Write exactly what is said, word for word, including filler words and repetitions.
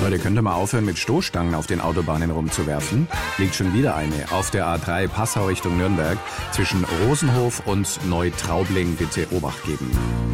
Leute, könnt ihr mal aufhören, mit Stoßstangen auf den Autobahnen rumzuwerfen? Liegt schon wieder eine auf der A drei Passau Richtung Nürnberg. Zwischen Rosenhof und Neutraubling bitte Obacht geben.